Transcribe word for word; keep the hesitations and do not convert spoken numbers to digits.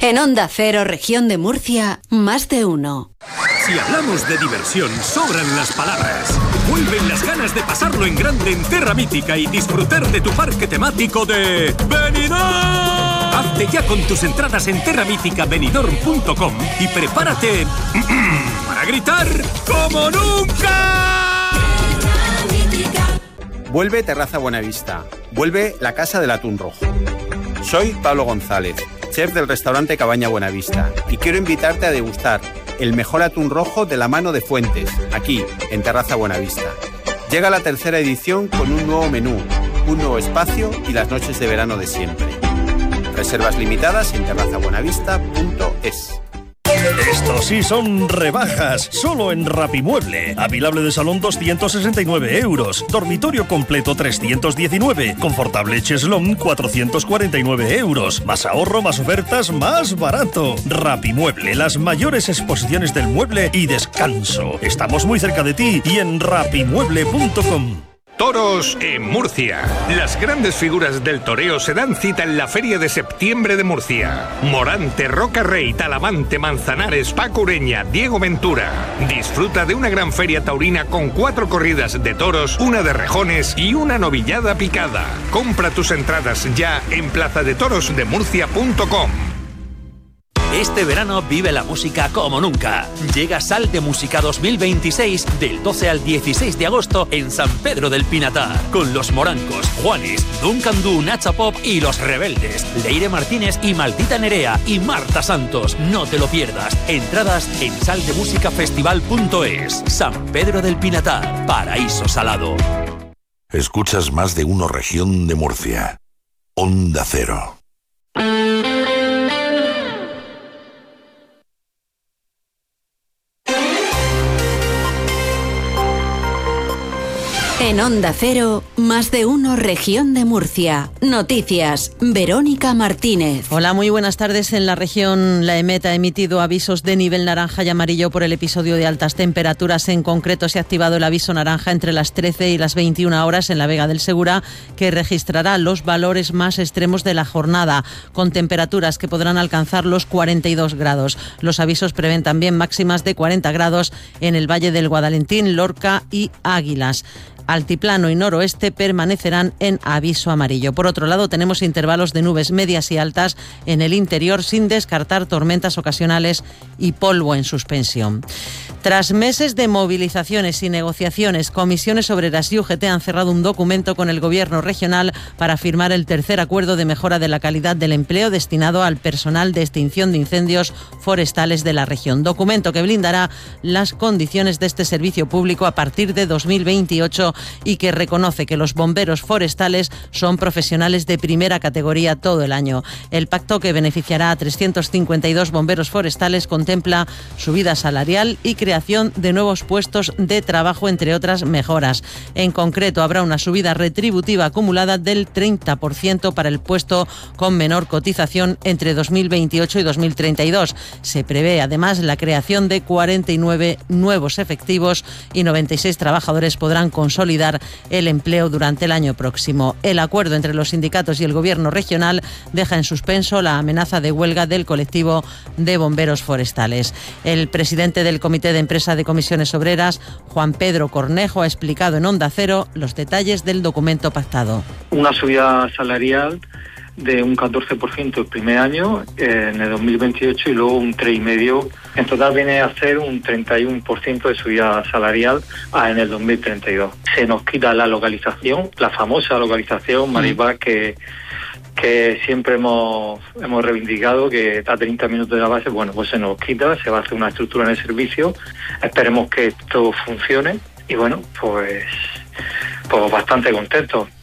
En Onda Cero, Región de Murcia, más de uno. Si hablamos de diversión, sobran las palabras. Vuelven las ganas de pasarlo en grande en Terra Mítica y disfrutar de tu parque temático de Benidorm. Hazte ya con tus entradas en terra mítica benidorm punto com y prepárate para gritar como nunca. Vuelve Terraza Buenavista. Vuelve la Casa del Atún Rojo. Soy Pablo González, chef del restaurante Cabaña Buenavista, y quiero invitarte a degustar el mejor atún rojo de la mano de Fuentes, aquí, en Terraza Buenavista. Llega la tercera edición con un nuevo menú, un nuevo espacio y las noches de verano de siempre. Reservas limitadas en terraza buenavista punto es. Estos sí son rebajas, solo en Rapimueble. Apilable de salón doscientos sesenta y nueve euros, dormitorio completo trescientos diecinueve, confortable cheslón cuatrocientos cuarenta y nueve euros. Más ahorro, más ofertas, más barato. Rapimueble, las mayores exposiciones del mueble y descanso. Estamos muy cerca de ti y en rapimueble punto com. Toros en Murcia. Las grandes figuras del toreo se dan cita en la Feria de Septiembre de Murcia. Morante, Roca Rey, Talamante, Manzanares, Paco Ureña, Diego Ventura. Disfruta de una gran feria taurina con cuatro corridas de toros, una de rejones y una novillada picada. Compra tus entradas ya en plaza de toros de murcia punto com. Este verano vive la música como nunca. Llega Sal de Música dos mil veintiséis del doce al dieciséis de agosto en San Pedro del Pinatar, con Los Morancos, Juanes, Duncan Du, Nacha Pop y Los Rebeldes, Leire Martínez y Maldita Nerea y Marta Santos. No te lo pierdas. Entradas en sal de música festival punto es. San Pedro del Pinatar, paraíso salado. Escuchas Más de Uno Región de Murcia. Onda Cero. En Onda Cero, Más de Uno Región de Murcia. Noticias, Verónica Martínez. Hola, muy buenas tardes. En la región, la EMET ha emitido avisos de nivel naranja y amarillo por el episodio de altas temperaturas. En concreto, se ha activado el aviso naranja entre las trece y las veintiuna horas en la Vega del Segura, que registrará los valores más extremos de la jornada, con temperaturas que podrán alcanzar los cuarenta y dos grados. Los avisos prevén también máximas de cuarenta grados en el Valle del Guadalentín, Lorca y Águilas. Altiplano y noroeste permanecerán en aviso amarillo. Por otro lado, tenemos intervalos de nubes medias y altas en el interior, sin descartar tormentas ocasionales y polvo en suspensión. Tras meses de movilizaciones y negociaciones, Comisiones Obreras y U G T han cerrado un documento con el Gobierno regional para firmar el tercer acuerdo de mejora de la calidad del empleo destinado al personal de extinción de incendios forestales de la región. Documento que blindará las condiciones de este servicio público a partir de dos mil veintiocho y que reconoce que los bomberos forestales son profesionales de primera categoría todo el año. El pacto, que beneficiará a trescientos cincuenta y dos bomberos forestales, contempla subida salarial y creación de nuevos puestos de trabajo, entre otras mejoras. En concreto, habrá una subida retributiva acumulada del treinta por ciento para el puesto con menor cotización entre dos mil veintiocho y dos mil treinta y dos. Se prevé además la creación de cuarenta y nueve nuevos efectivos y noventa y seis trabajadores podrán consolidar el empleo durante el año próximo. El acuerdo entre los sindicatos y el Gobierno regional deja en suspenso la amenaza de huelga del colectivo de bomberos forestales. El presidente del Comité de Empresa de Comisiones Obreras, Juan Pedro Cornejo, ha explicado en Onda Cero los detalles del documento pactado. Una subida salarial de un catorce por ciento el primer año, eh, en el dos mil veintiocho, y luego un tres coma cinco por ciento. En total viene a ser un treinta y uno por ciento de subida salarial ah, en el dos mil treinta y dos. Se nos quita la localización, la famosa localización, Maripaz, que que siempre hemos hemos reivindicado, que está a treinta minutos de la base. Bueno, pues se nos quita, se va a hacer una estructura en el servicio. Esperemos que esto funcione y bueno, pues, pues bastante contentos.